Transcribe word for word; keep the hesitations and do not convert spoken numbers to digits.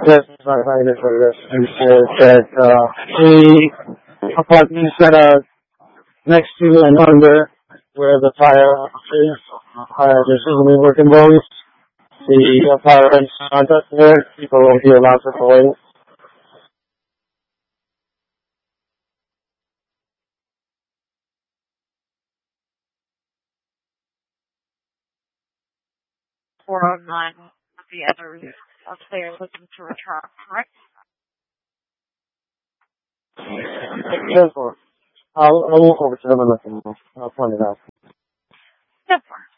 Yes, I find it for this. And says that uh, the apartments that are next to and under where the fire is, fire is usually working those. The uh, fire ends aren't up there. People won't be allowed to go in. four oh nine with the others upstairs looking to return, correct? Therefore, I'll, I'll walk over to them and let them know. I'll point it out. Yes, sir.